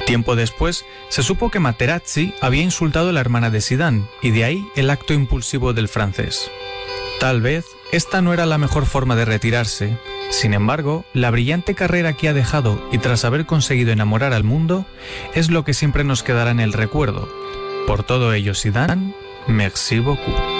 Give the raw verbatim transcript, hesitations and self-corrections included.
Tiempo después, se supo que Materazzi había insultado a la hermana de Zidane, y de ahí el acto impulsivo del francés. Tal vez esta no era la mejor forma de retirarse. Sin embargo, la brillante carrera que ha dejado y tras haber conseguido enamorar al mundo es lo que siempre nos quedará en el recuerdo. Por todo ello, Zidane, merci beaucoup.